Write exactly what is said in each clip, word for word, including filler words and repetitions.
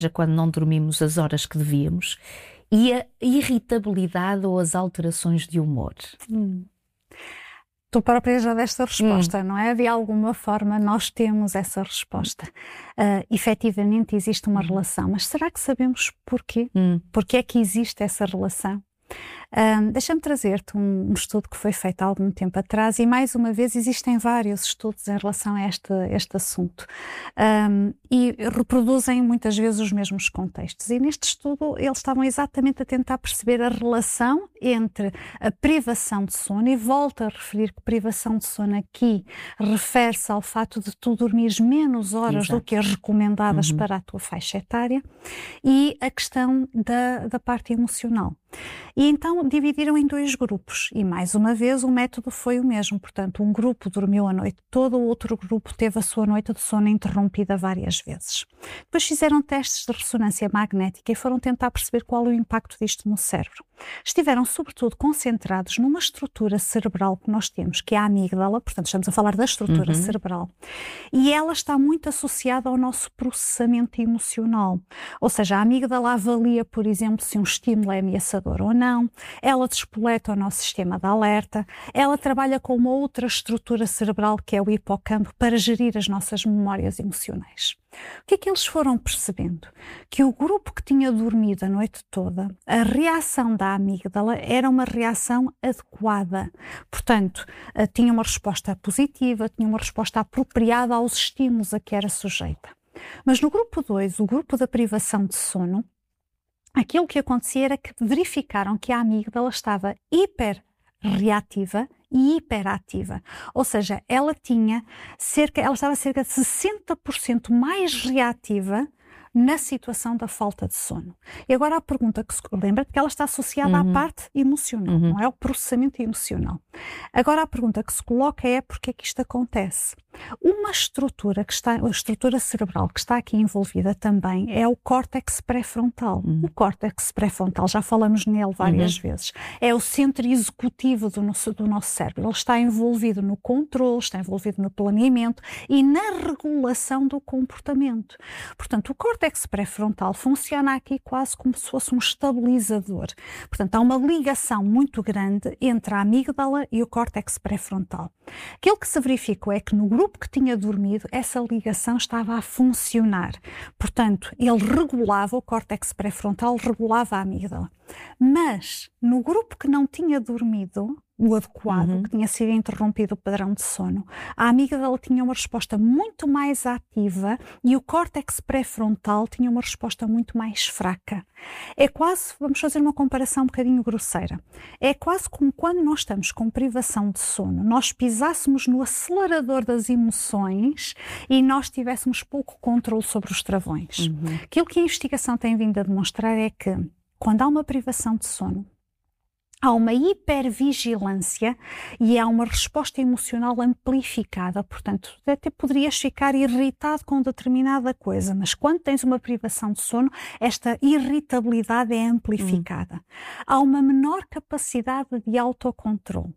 quando não dormimos as horas que devíamos, e a irritabilidade ou as alterações de humor? Hum. Tu própria já deste a resposta, hum. não é? De alguma forma nós temos essa resposta. Uh, efetivamente existe uma hum. relação, mas será que sabemos porquê? Hum. Porquê é que existe essa relação? Um, Deixa-me trazer-te um, um estudo que foi feito há algum tempo atrás e, mais uma vez, existem vários estudos em relação a este, este assunto um, e reproduzem muitas vezes os mesmos contextos. E neste estudo eles estavam exatamente a tentar perceber a relação entre a privação de sono, e volto a referir que privação de sono aqui refere-se ao fato de tu dormires menos horas Exato. Do que as recomendadas uhum. para a tua faixa etária, e a questão da, da parte emocional. E então dividiram em dois grupos e, mais uma vez, o método foi o mesmo. Portanto, um grupo dormiu a noite toda, o outro grupo teve a sua noite de sono interrompida várias vezes. Depois fizeram testes de ressonância magnética e foram tentar perceber qual é o impacto disto no cérebro. Estiveram, sobretudo, concentrados numa estrutura cerebral que nós temos, que é a amígdala, portanto estamos a falar da estrutura uhum. cerebral, e ela está muito associada ao nosso processamento emocional. Ou seja, a amígdala avalia, por exemplo, se um estímulo é ameaçador ou não, ela despoleta o nosso sistema de alerta, ela trabalha com uma outra estrutura cerebral, que é o hipocampo, para gerir as nossas memórias emocionais. O que é que eles foram percebendo? Que o grupo que tinha dormido a noite toda, a reação da amígdala era uma reação adequada. Portanto, tinha uma resposta positiva, tinha uma resposta apropriada aos estímulos a que era sujeita. Mas no grupo dois, o grupo da privação de sono, aquilo que acontecia era que verificaram que a amígdala estava hiperreativa e hiperativa. Ou seja, ela tinha cerca, ela estava cerca de sessenta por cento mais reativa na situação da falta de sono. E agora a pergunta que se lembra, que ela está associada uhum. à parte emocional, uhum. não é? O processamento emocional. Agora a pergunta que se coloca é: porque é que isto acontece? Uma estrutura que está, a estrutura cerebral que está aqui envolvida também é o córtex pré-frontal. Uhum. O córtex pré-frontal, já falamos nele várias uhum. vezes, é o centro executivo do nosso, do nosso cérebro. Ele está envolvido no controle, está envolvido no planeamento e na regulação do comportamento. Portanto, o córtex pré-frontal funciona aqui quase como se fosse um estabilizador. Portanto, há uma ligação muito grande entre a amígdala e o córtex pré-frontal. Aquilo que se verificou é que no grupo que tinha dormido, essa ligação estava a funcionar. Portanto, ele regulava, o córtex pré-frontal regulava a amígdala. Mas, no grupo que não tinha dormido, o adequado, uhum. que tinha sido interrompido o padrão de sono, a amígdala tinha uma resposta muito mais ativa e o córtex pré-frontal tinha uma resposta muito mais fraca. É quase, vamos fazer uma comparação um bocadinho grosseira, é quase como quando nós estamos com privação de sono, nós pisássemos no acelerador das emoções e nós tivéssemos pouco controle sobre os travões. Uhum. Aquilo que a investigação tem vindo a demonstrar é que, quando há uma privação de sono, há uma hipervigilância e há uma resposta emocional amplificada. Portanto, até poderias ficar irritado com determinada coisa, mas quando tens uma privação de sono, esta irritabilidade é amplificada. Hum. Há uma menor capacidade de autocontrole.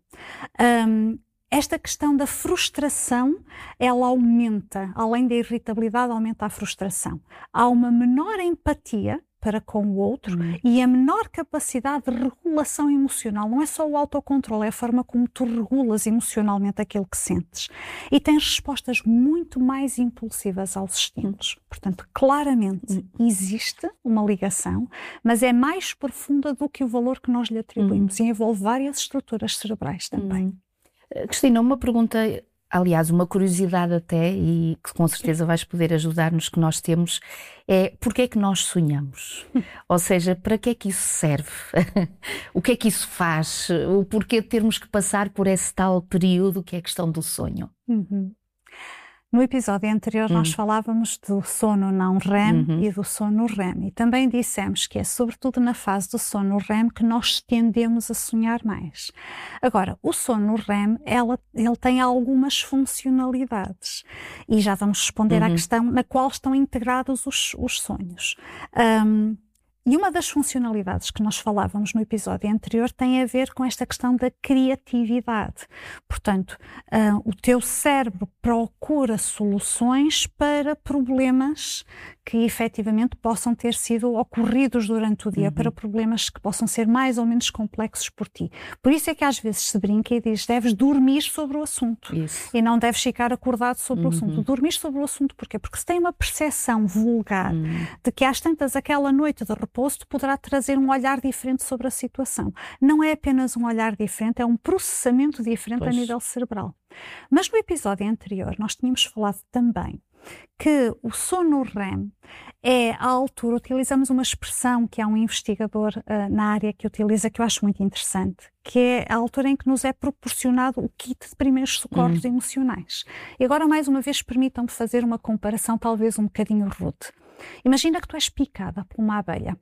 Um, Esta questão da frustração, ela aumenta, além da irritabilidade, aumenta a frustração. Há uma menor empatia para com o outro uhum. e a menor capacidade de regulação emocional. Não é só o autocontrole, é a forma como tu regulas emocionalmente aquilo que sentes. E tens respostas muito mais impulsivas aos estímulos. Uhum. Portanto, claramente uhum. existe uma ligação, mas é mais profunda do que o valor que nós lhe atribuímos uhum. e envolve várias estruturas cerebrais também. Uhum. Cristina, uma pergunta, aliás, uma curiosidade até, e que com certeza vais poder ajudar-nos, que nós temos, é porque é que nós sonhamos? Ou seja, para que é que isso serve? O que é que isso faz? O porquê de termos que passar por esse tal período que é a questão do sonho? Uhum. No episódio anterior uhum. nós falávamos do sono não R E M uhum. e do sono R E M. E também dissemos que é sobretudo na fase do sono R E M que nós tendemos a sonhar mais. Agora, o sono R E M, ela, ele tem algumas funcionalidades. E já vamos responder uhum. à questão na qual estão integrados os, os sonhos. Um, E uma das funcionalidades que nós falávamos no episódio anterior tem a ver com esta questão da criatividade. Portanto, uh, o teu cérebro procura soluções para problemas que efetivamente possam ter sido ocorridos durante o dia, uhum. para problemas que possam ser mais ou menos complexos por ti. Por isso é que às vezes se brinca e diz, deves dormir sobre o assunto. Isso. E não deves ficar acordado sobre uhum. o assunto. Dormir sobre o assunto, porquê? Porque se tem uma percepção vulgar uhum. de que às tantas aquela noite de repouso te poderá trazer um olhar diferente sobre a situação. Não é apenas um olhar diferente, é um processamento diferente pois. A nível cerebral. Mas no episódio anterior nós tínhamos falado também que o sono R E M é a altura, utilizamos uma expressão que há um investigador uh, na área que utiliza, que eu acho muito interessante, que é a altura em que nos é proporcionado o kit de primeiros socorros uhum. emocionais. E agora, mais uma vez, permitam-me fazer uma comparação talvez um bocadinho rude. Imagina que tu és picada por uma abelha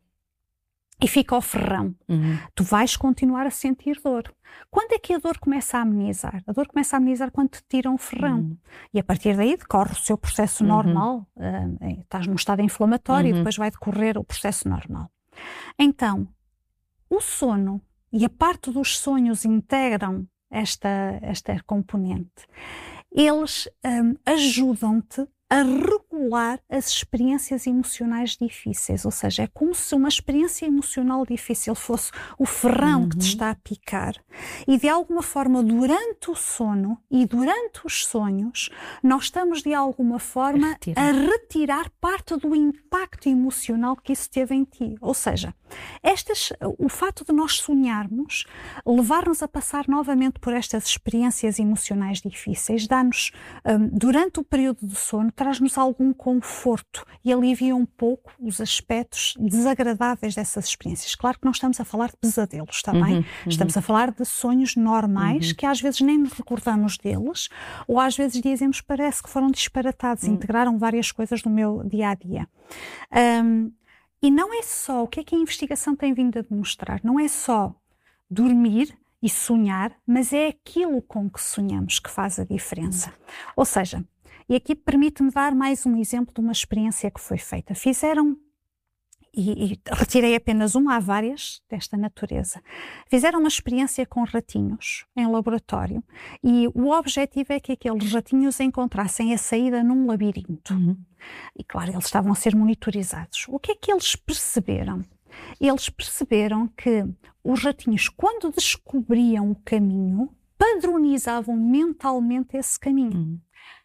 e fica ao ferrão. Uhum. Tu vais continuar a sentir dor. Quando é que a dor começa a amenizar? A dor começa a amenizar quando te tiram o ferrão. Uhum. E a partir daí decorre o seu processo uhum. normal. Uh, estás num estado inflamatório uhum. e depois vai decorrer o processo normal. Então, o sono e a parte dos sonhos integram esta, esta componente. Eles um, ajudam-te a regular as experiências emocionais difíceis, ou seja, é como se uma experiência emocional difícil fosse o ferrão uhum. que te está a picar e de alguma forma durante o sono e durante os sonhos nós estamos de alguma forma retirar. a retirar parte do impacto emocional que isso teve em ti, ou seja, estas, o fato de nós sonharmos, levar-nos a passar novamente por estas experiências emocionais difíceis, dá-nos, um, durante o período do sono, traz-nos algum conforto e alivia um pouco os aspectos desagradáveis dessas experiências. Claro que não estamos a falar de pesadelos, está bem? Uhum, uhum. Estamos a falar de sonhos normais, uhum. que às vezes nem nos recordamos deles, ou às vezes dizemos, parece que foram disparatados, uhum. integraram várias coisas do meu dia-a-dia. Um, e não é só, o que é que a investigação tem vindo a demonstrar? Não é só dormir e sonhar, mas é aquilo com que sonhamos que faz a diferença. Uhum. Ou seja, e aqui permite-me dar mais um exemplo de uma experiência que foi feita. Fizeram, e, e retirei apenas uma, há várias desta natureza, fizeram uma experiência com ratinhos em laboratório e o objetivo é que aqueles ratinhos encontrassem a saída num labirinto. Uhum. E claro, eles estavam a ser monitorizados. O que é que eles perceberam? Eles perceberam que os ratinhos, quando descobriam o caminho, padronizavam mentalmente esse caminho. Uhum.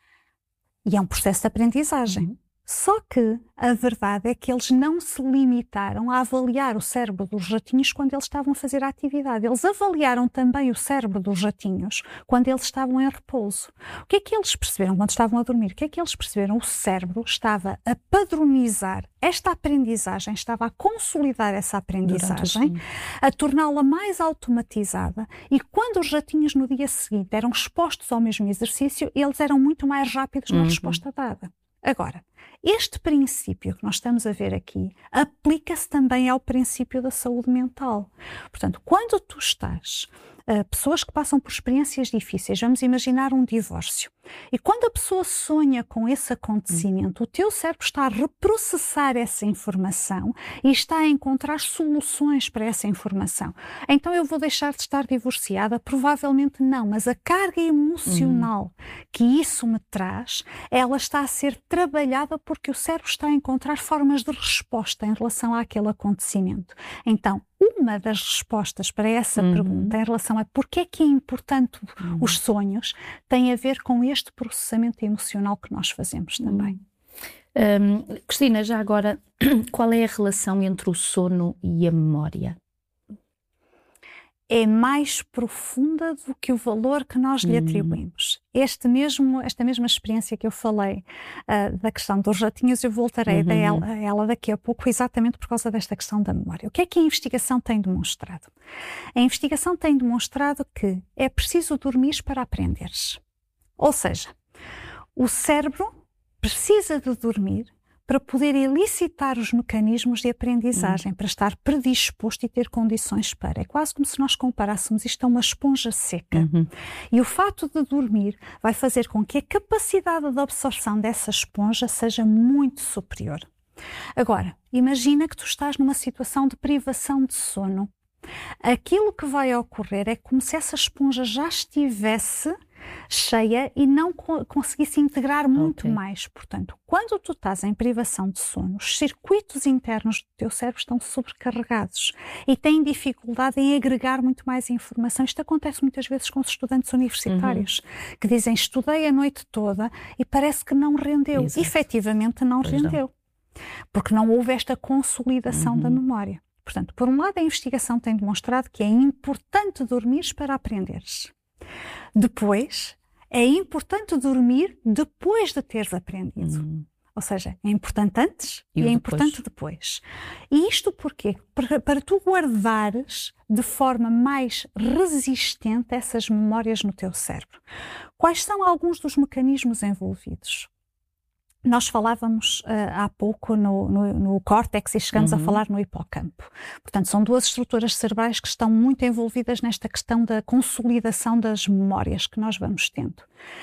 E é um processo de aprendizagem. Uhum. Só que a verdade é que eles não se limitaram a avaliar o cérebro dos ratinhos quando eles estavam a fazer a atividade. Eles avaliaram também o cérebro dos ratinhos quando eles estavam em repouso. O que é que eles perceberam quando estavam a dormir? O que é que eles perceberam? O cérebro estava a padronizar esta aprendizagem, estava a consolidar essa aprendizagem, a torná-la mais automatizada, e quando os ratinhos no dia seguinte eram expostos ao mesmo exercício, eles eram muito mais rápidos na uhum. resposta dada. Agora, este princípio que nós estamos a ver aqui aplica-se também ao princípio da saúde mental. Portanto, quando tu estás, uh, pessoas que passam por experiências difíceis, vamos imaginar um divórcio, e quando a pessoa sonha com esse acontecimento, o teu cérebro está a reprocessar essa informação e está a encontrar soluções para essa informação. Então eu vou deixar de estar divorciada? Provavelmente não, mas a carga emocional uhum. que isso me traz, ela está a ser trabalhada porque o cérebro está a encontrar formas de resposta em relação àquele acontecimento. Então, uma das respostas para essa uhum. pergunta em relação a porque é que é importante uhum. os sonhos tem a ver com este processamento emocional que nós fazemos também. Uhum. Um, Cristina, já agora, qual é a relação entre o sono e a memória? É mais profunda do que o valor que nós lhe atribuímos. Este mesmo, esta mesma experiência que eu falei uh, da questão dos ratinhos, eu voltarei uhum. a, ela, a ela daqui a pouco, exatamente por causa desta questão da memória. O que é que a investigação tem demonstrado? A investigação tem demonstrado que é preciso dormir para aprenderes. Ou seja, o cérebro precisa de dormir para poder elicitar os mecanismos de aprendizagem, uhum. para estar predisposto e ter condições para. É quase como se nós comparássemos isto a uma esponja seca. Uhum. E o fato de dormir vai fazer com que a capacidade de absorção dessa esponja seja muito superior. Agora, imagina que tu estás numa situação de privação de sono. Aquilo que vai ocorrer é como se essa esponja já estivesse cheia e não co- conseguisse integrar muito Ok. mais. Portanto, quando tu estás em privação de sono, os circuitos internos do teu cérebro estão sobrecarregados e têm dificuldade em agregar muito mais informação. Isto acontece muitas vezes com os estudantes universitários, uhum. que dizem, estudei a noite toda e parece que não rendeu. Exato. Efetivamente não Pois rendeu, não. Porque não houve esta consolidação uhum. da memória. Portanto, por um lado, a investigação tem demonstrado que é importante dormires para aprenderes. Depois, é importante dormir depois de teres aprendido. Uhum. Ou seja, é importante antes e, e é depois. importante depois. E isto porquê? Para, para tu guardares de forma mais resistente essas memórias no teu cérebro. Quais são alguns dos mecanismos envolvidos? Nós falávamos uh, há pouco no, no, no córtex e chegamos uhum. a falar no hipocampo. Portanto, são duas estruturas cerebrais que estão muito envolvidas nesta questão da consolidação das memórias que nós vamos tendo.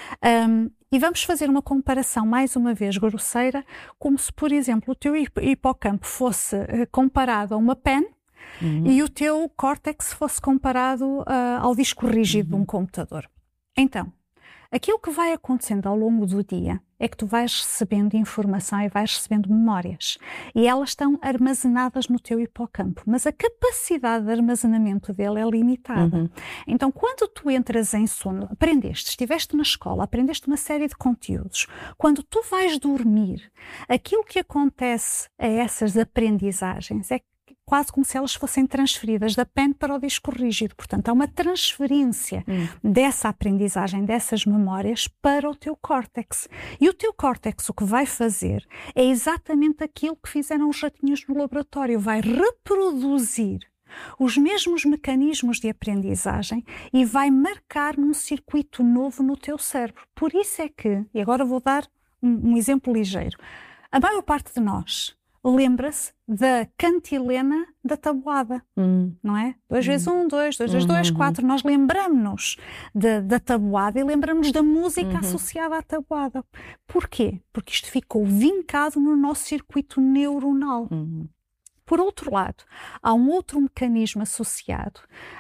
Um, e vamos fazer uma comparação, mais uma vez, grosseira, como se, por exemplo, o teu hipocampo fosse uh, comparado a uma pen uhum. e o teu córtex fosse comparado uh, ao disco rígido uhum. de um computador. Então, aquilo que vai acontecendo ao longo do dia é que tu vais recebendo informação e vais recebendo memórias. E elas estão armazenadas no teu hipocampo. Mas a capacidade de armazenamento dele é limitada. Uhum. Então, quando tu entras em sono, aprendeste, estiveste na escola, aprendeste uma série de conteúdos. Quando tu vais dormir, aquilo que acontece a essas aprendizagens é que quase como se elas fossem transferidas da pen para o disco rígido. Portanto, há uma transferência hum. dessa aprendizagem, dessas memórias para o teu córtex. E o teu córtex o que vai fazer é exatamente aquilo que fizeram os ratinhos no laboratório. Vai reproduzir os mesmos mecanismos de aprendizagem e vai marcar num circuito novo no teu cérebro. Por isso é que, e agora vou dar um, um exemplo ligeiro, a maior parte de nós lembra-se da cantilena da tabuada, hum. não é? Dois hum. vezes um, dois, dois vezes dois, quatro. Nós lembramos-nos da, da tabuada e lembramos da música uhum. associada à tabuada. Porquê? Porque isto ficou vincado no nosso circuito neuronal. Uhum. Por outro lado, há um outro mecanismo associado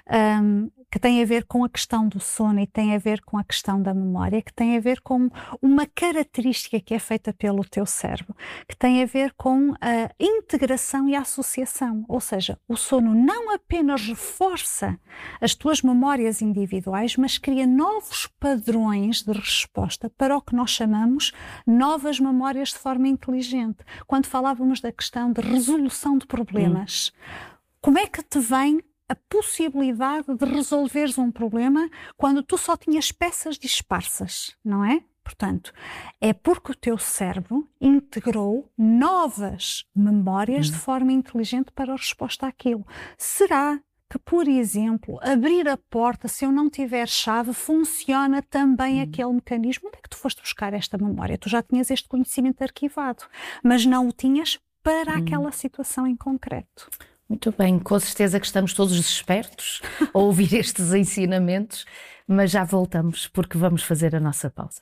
um, que tem a ver com a questão do sono e tem a ver com a questão da memória, que tem a ver com uma característica que é feita pelo teu cérebro, que tem a ver com a integração e a associação. Ou seja, o sono não apenas reforça as tuas memórias individuais, mas cria novos padrões de resposta para o que nós chamamos novas memórias de forma inteligente. Quando falávamos da questão de resolução de problemas, hum. como é que te vem a possibilidade de resolveres um problema quando tu só tinhas peças dispersas, não é? Portanto, é porque o teu cérebro integrou novas memórias hum. de forma inteligente para a resposta àquilo. Será que, por exemplo, abrir a porta, se eu não tiver chave, funciona também hum. aquele mecanismo? Onde é que tu foste buscar esta memória? Tu já tinhas este conhecimento arquivado, mas não o tinhas para hum. aquela situação em concreto. Muito bem, com certeza que estamos todos despertos a ouvir estes ensinamentos, mas já voltamos porque vamos fazer a nossa pausa.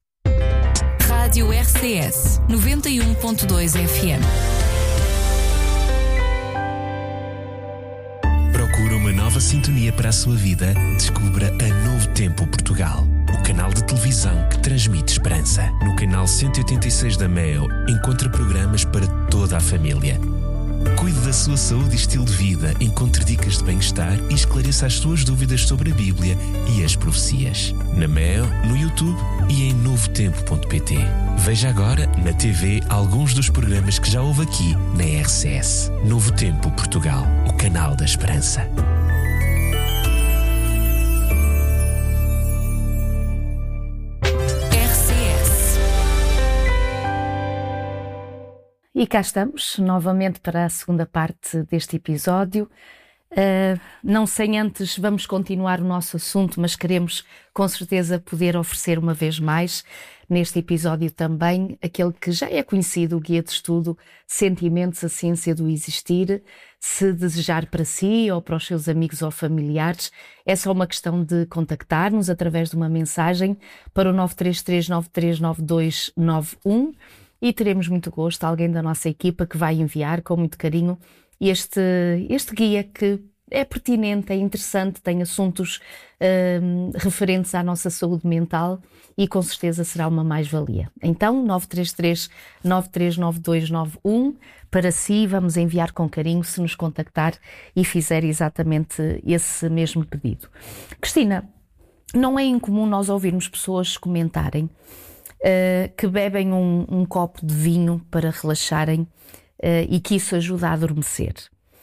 Rádio R C S noventa e um ponto dois F M. Procura uma nova sintonia para a sua vida? Descubra a Novo Tempo Portugal, o canal de televisão que transmite esperança. No canal cento e oitenta e seis da Meo, encontra programas para toda a família. Cuide da sua saúde e estilo de vida, encontre dicas de bem-estar e esclareça as suas dúvidas sobre a Bíblia e as profecias. Na Meo, no YouTube e em novo tempo ponto pt. Veja agora na T V alguns dos programas que já houve aqui na R C S. Novo Tempo Portugal, o canal da esperança. E cá estamos, novamente para a segunda parte deste episódio. Uh, não sem antes, vamos continuar o nosso assunto, mas queremos com certeza poder oferecer uma vez mais, neste episódio também, aquele que já é conhecido, o guia de estudo Sentimentos, a Ciência do Existir. Se desejar para si ou para os seus amigos ou familiares, é só uma questão de contactar-nos através de uma mensagem para o nove três três nove três nove dois nove um. e teremos muito gosto, alguém da nossa equipa que vai enviar com muito carinho este, este guia que é pertinente, é interessante, tem assuntos hum, referentes à nossa saúde mental e com certeza será uma mais-valia. Então, nove três três, nove três nove dois nove um, para si, vamos enviar com carinho se nos contactar e fizer exatamente esse mesmo pedido. Cristina, não é incomum nós ouvirmos pessoas comentarem uh, que bebem um, um copo de vinho para relaxarem uh, e que isso ajuda a adormecer.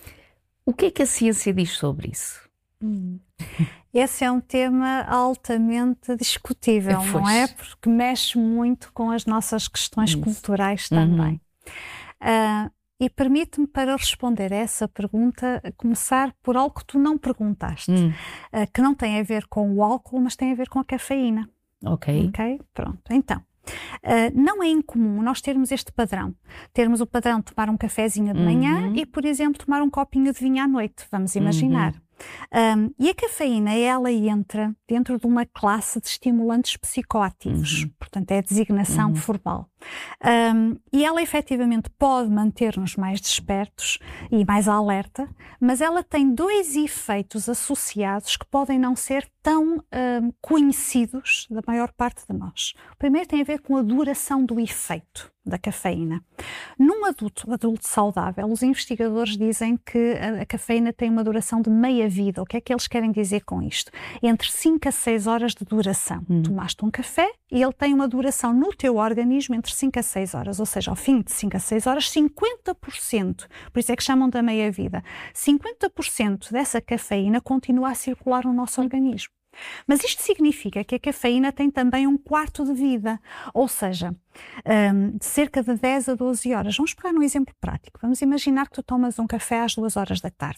O que é que a ciência diz sobre isso? Hum. Esse é um tema altamente discutível, pois. Não é? Porque mexe muito com as nossas questões isso. Culturais também. Uhum. Uh, e permite-me, para responder a essa pergunta, começar por algo que tu não perguntaste, hum. uh, que não tem a ver com o álcool, mas tem a ver com a cafeína. Ok. Ok? Pronto. Então, Uh, não é incomum nós termos este padrão. Termos o padrão de tomar um cafezinho de manhã uhum. e, por exemplo, tomar um copinho de vinho à noite, vamos imaginar. Uhum. Um, e a cafeína, ela entra dentro de uma classe de estimulantes psicoativos, uhum. portanto é a designação uhum. formal. Um, e ela efetivamente pode manter-nos mais despertos e mais alerta, mas ela tem dois efeitos associados que podem não ser tão um, conhecidos da maior parte de nós. O primeiro tem a ver com a duração do efeito da cafeína. Num adulto, adulto saudável, os investigadores dizem que a, a cafeína tem uma duração de meia vida. O que é que eles querem dizer com isto? Entre cinco a seis horas de duração. Hum. Tomaste um café e ele tem uma duração no teu organismo entre cinco a seis horas, ou seja, ao fim de cinco a seis horas, cinquenta por cento, por isso é que chamam da meia vida, cinquenta por cento dessa cafeína continua a circular no nosso organismo. Mas isto significa que a cafeína tem também um quarto de vida, ou seja, um, de cerca de dez a doze horas. Vamos pegar num exemplo prático. Vamos imaginar que tu tomas um café às duas horas da tarde.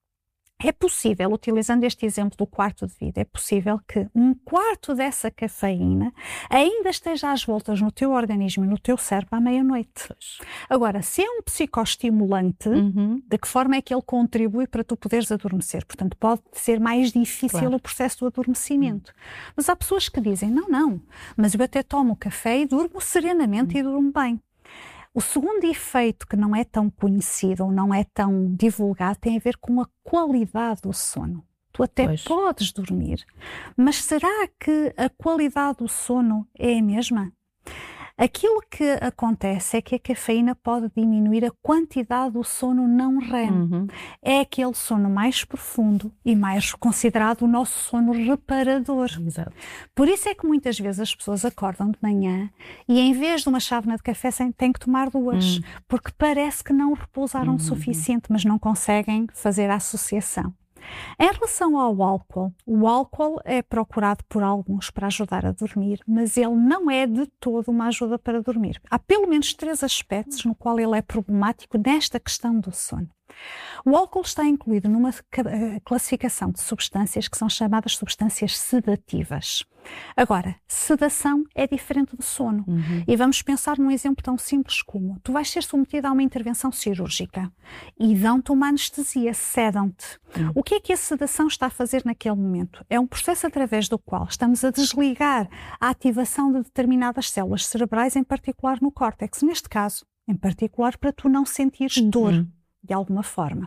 É possível, utilizando este exemplo do quarto de vida, é possível que um quarto dessa cafeína ainda esteja às voltas no teu organismo e no teu cérebro à meia-noite. Agora, se é um psicoestimulante, uhum. de que forma é que ele contribui para tu poderes adormecer? Portanto, pode ser mais difícil claro. O processo do adormecimento. Uhum. Mas há pessoas que dizem, não, não, mas eu até tomo café e durmo serenamente uhum. e durmo bem. O segundo efeito, que não é tão conhecido ou não é tão divulgado, tem a ver com a qualidade do sono. Tu até pois. Podes dormir, mas será que a qualidade do sono é a mesma? Aquilo que acontece é que a cafeína pode diminuir a quantidade do sono não R E M. Uhum. É aquele sono mais profundo e mais considerado o nosso sono reparador. Exato. Por isso é que muitas vezes as pessoas acordam de manhã e em vez de uma chávena de café têm que tomar duas, uhum. porque parece que não repousaram o uhum. suficiente, mas não conseguem fazer a associação. Em relação ao álcool, o álcool é procurado por alguns para ajudar a dormir, mas ele não é de todo uma ajuda para dormir. Há pelo menos três aspectos no qual ele é problemático nesta questão do sono. O álcool está incluído numa classificação de substâncias que são chamadas substâncias sedativas. Agora, sedação é diferente do sono. Uhum. E vamos pensar num exemplo tão simples como tu vais ser submetido a uma intervenção cirúrgica e dão-te uma anestesia, sedam-te. Uhum. O que é que a sedação está a fazer naquele momento? É um processo através do qual estamos a desligar a ativação de determinadas células cerebrais, em particular no córtex. Neste caso, em particular, para tu não sentires dor. Uhum. De alguma forma.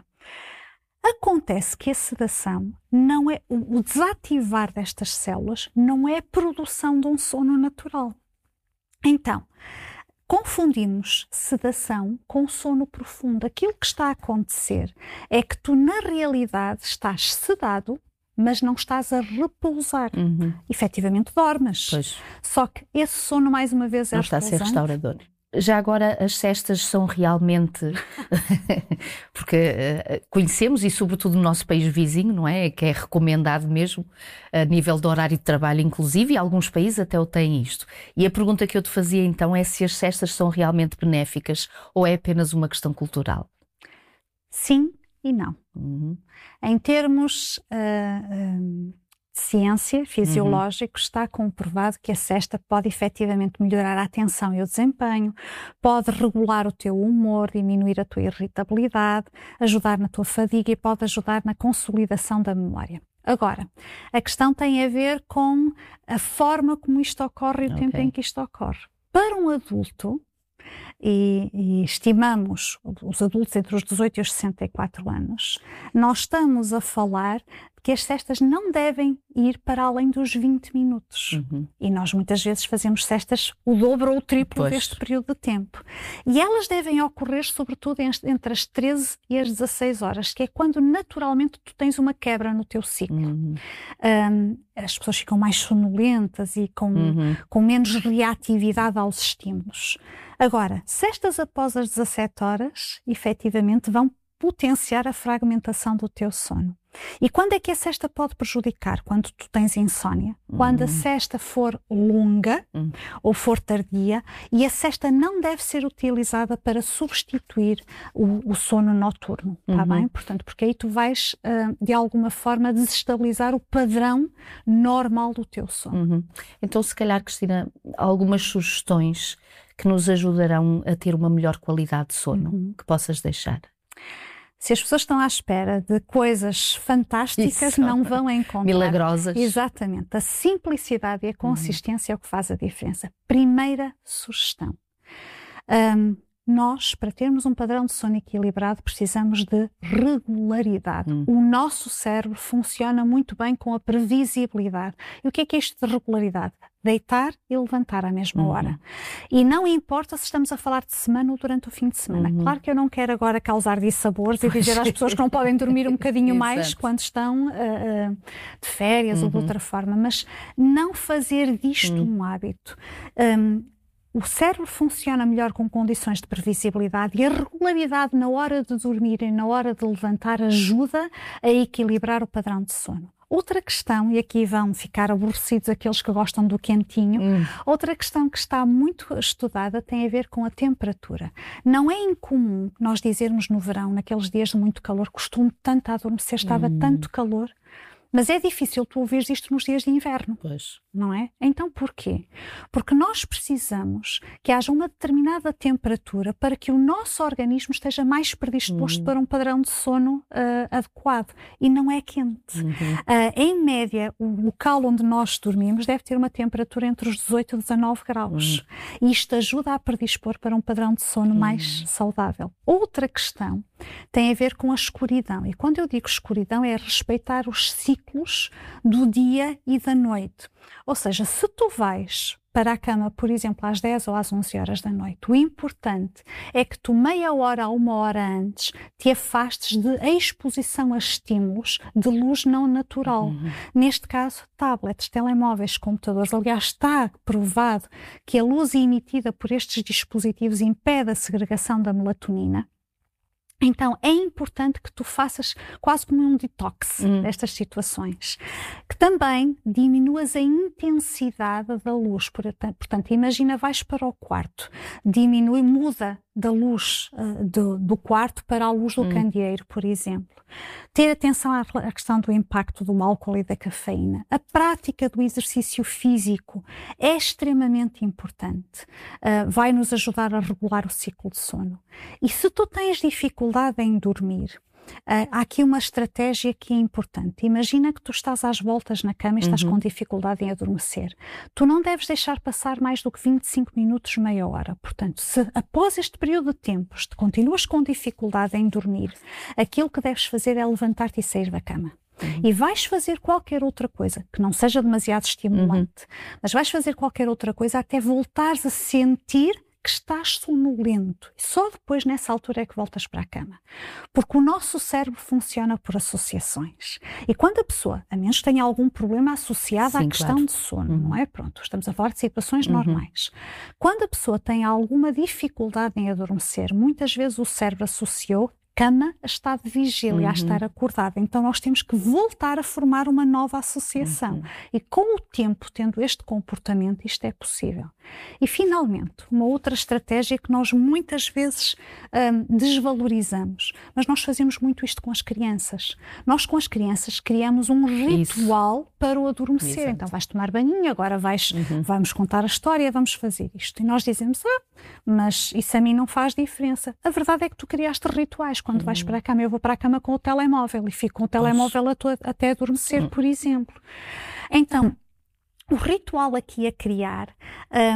Acontece que a sedação não é, o desativar destas células não é a produção de um sono natural. Então, confundimos sedação com sono profundo. Aquilo que está a acontecer é que tu, na realidade, estás sedado, mas não estás a repousar. Uhum. Efetivamente dormes. Pois. Só que esse sono, mais uma vez, é não está a ser restaurador. Já agora as cestas são realmente, porque uh, conhecemos e sobretudo no nosso país vizinho, não é? Que é recomendado mesmo a nível de horário de trabalho inclusive, e alguns países até o têm isto. E a pergunta que eu te fazia então é se as cestas são realmente benéficas ou é apenas uma questão cultural? Sim e não. Uhum. Em termos... Uh, um... ciência, fisiológico, uhum. está comprovado que a cesta pode efetivamente melhorar a atenção e o desempenho, pode regular o teu humor, diminuir a tua irritabilidade, ajudar na tua fadiga e pode ajudar na consolidação da memória. Agora, a questão tem a ver com a forma como isto ocorre e o okay. tempo em que isto ocorre. Para um adulto, e, e estimamos os adultos entre os dezoito e os sessenta e quatro anos, nós estamos a falar que as cestas não devem ir para além dos vinte minutos. Uhum. E nós muitas vezes fazemos cestas o dobro ou o triplo pois. deste período de tempo. E elas devem ocorrer sobretudo entre as treze e as dezasseis horas, que é quando naturalmente tu tens uma quebra no teu ciclo. Uhum. Um, as pessoas ficam mais sonolentas e com, uhum. com menos reatividade aos estímulos. Agora, cestas após as dezassete horas, efetivamente, vão potenciar a fragmentação do teu sono. E quando é que a cesta pode prejudicar? Quando tu tens insónia. Uhum. Quando a cesta for longa uhum. ou for tardia, e a cesta não deve ser utilizada para substituir o, o sono noturno, está uhum. bem? Portanto, porque aí tu vais, uh, de alguma forma, desestabilizar o padrão normal do teu sono. Uhum. Então, se calhar, Cristina, algumas sugestões que nos ajudarão a ter uma melhor qualidade de sono, uhum. que possas deixar? Se as pessoas estão à espera de coisas fantásticas, Isso. não vão encontrar. Milagrosas. Exatamente. A simplicidade e a consistência uhum. é o que faz a diferença. Primeira sugestão. Um, nós, para termos um padrão de sono equilibrado, precisamos de regularidade. Uhum. O nosso cérebro funciona muito bem com a previsibilidade. E o que é que é isto de regularidade? Deitar e levantar à mesma uhum. hora. E não importa se estamos a falar de semana ou durante o fim de semana. Uhum. Claro que eu não quero agora causar dissabores e dizer às pessoas que não podem dormir um bocadinho mais quando estão uh, uh, de férias uhum. ou de outra forma, mas não fazer disto uhum. um hábito. Um, O cérebro funciona melhor com condições de previsibilidade e a regularidade na hora de dormir e na hora de levantar ajuda a equilibrar o padrão de sono. Outra questão, e aqui vão ficar aborrecidos aqueles que gostam do quentinho, hum. outra questão que está muito estudada tem a ver com a temperatura. Não é incomum nós dizermos no verão, naqueles dias de muito calor, costumo tanto a adormecer, estava hum. tanto calor. Mas é difícil tu ouvires isto nos dias de inverno, pois. Não é? Então porquê? Porque nós precisamos que haja uma determinada temperatura para que o nosso organismo esteja mais predisposto uhum. para um padrão de sono uh, adequado. E não é quente. Uhum. Uh, em média, o local onde nós dormimos deve ter uma temperatura entre os dezoito e dezanove graus. Uhum. E isto ajuda a predispor para um padrão de sono uhum. mais saudável. Outra questão tem a ver com a escuridão. E quando eu digo escuridão é respeitar os ciclos do dia e da noite. Ou seja, se tu vais para a cama, por exemplo, às dez ou às onze horas da noite, o importante é que tu meia hora a uma hora antes te afastes de exposição a estímulos de luz não natural. Uhum. Neste caso, tablets, telemóveis, computadores. Aliás, está provado que a luz emitida por estes dispositivos impede a segregação da melatonina. Então, é importante que tu faças quase como um detox hum. destas situações. Que também diminuas a intensidade da luz. Portanto, imagina, vais para o quarto, diminui, muda da luz uh, do, do quarto para a luz do hum. candeeiro, por exemplo. Ter atenção à, à questão do impacto do álcool e da cafeína. A prática do exercício físico é extremamente importante. Uh, vai nos ajudar a regular o ciclo de sono. E se tu tens dificuldade em dormir, Uh, há aqui uma estratégia que é importante. Imagina que tu estás às voltas na cama e estás uhum. com dificuldade em adormecer. Tu não deves deixar passar mais do que vinte e cinco minutos, meia hora. Portanto, se após este período de tempo te continuas com dificuldade em dormir, aquilo que deves fazer é levantar-te e sair da cama. Uhum. E vais fazer qualquer outra coisa, que não seja demasiado estimulante, uhum. mas vais fazer qualquer outra coisa até voltares a sentir que estás sonolento. E só depois, nessa altura, é que voltas para a cama. Porque o nosso cérebro funciona por associações. E quando a pessoa, a menos que tenha algum problema associado Sim, à questão claro. de sono, uhum. não é? Pronto, estamos a falar de situações uhum. normais. Quando a pessoa tem alguma dificuldade em adormecer, muitas vezes o cérebro associou cama a estado de vigília, uhum. a estar acordada. Então nós temos que voltar a formar uma nova associação. Uhum. E com o tempo, tendo este comportamento, isto é possível. E finalmente, uma outra estratégia que nós muitas vezes um, desvalorizamos, mas nós fazemos muito isto com as crianças. Nós com as crianças criamos um ritual isso. para o adormecer. Exato. Então vais tomar banhinho, agora vais, uhum. vamos contar a história, vamos fazer isto. E nós dizemos, ah, mas isso a mim não faz diferença. A verdade é que tu criaste rituais. Quando uhum. vais para a cama, eu vou para a cama com o telemóvel e fico com o telemóvel a tu, até adormecer, uhum. por exemplo. Então, o ritual aqui a criar um,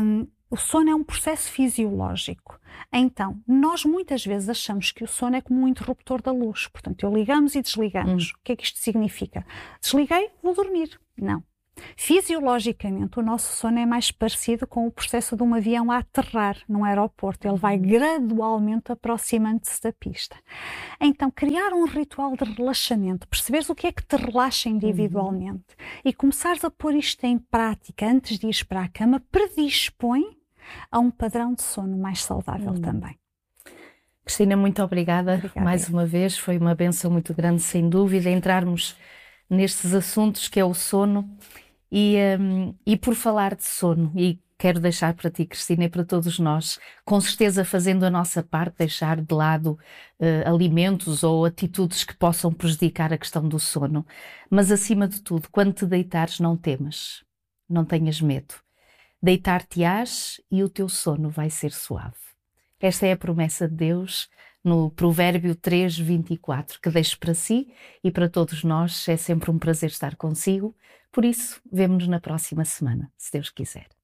o sono é um processo fisiológico. Então, nós muitas vezes achamos que o sono é como um interruptor da luz. Portanto, eu ligamos e desligamos. Hum. O que é que isto significa? Desliguei, vou dormir. Não. Fisiologicamente, o nosso sono é mais parecido com o processo de um avião a aterrar num aeroporto. Ele vai gradualmente aproximando-se da pista. Então, criar um ritual de relaxamento, perceberes o que é que te relaxa individualmente uhum. e começares a pôr isto em prática antes de ir para a cama, predispõe a um padrão de sono mais saudável uhum. também. Cristina, muito obrigada, obrigada mais uma vez. Foi uma bênção muito grande, sem dúvida, entrarmos nestes assuntos que é o sono. E, um, e por falar de sono, e quero deixar para ti, Cristina, e para todos nós, com certeza fazendo a nossa parte, deixar de lado uh, alimentos ou atitudes que possam prejudicar a questão do sono. Mas acima de tudo, quando te deitares, não temas, não tenhas medo. Deitar-te-ás e o teu sono vai ser suave. Esta é a promessa de Deus no Provérbio três, vinte e quatro, que deixo para si e para todos nós. É sempre um prazer estar consigo. Por isso, vemo-nos na próxima semana, se Deus quiser.